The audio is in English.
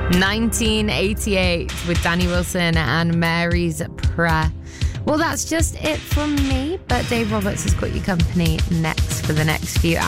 1988 with Danny Wilson and Mary's Prayer. Well, that's just it from me, but Dave Roberts has got you company next for the next few hours.